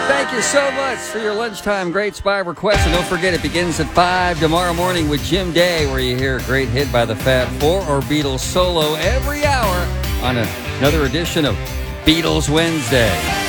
Thank you so much for your lunchtime greats by request. And don't forget, it begins at 5 tomorrow morning with Jim Day, where you hear a great hit by the Fab Four or Beatles solo every hour on another edition of Beatles Wednesday.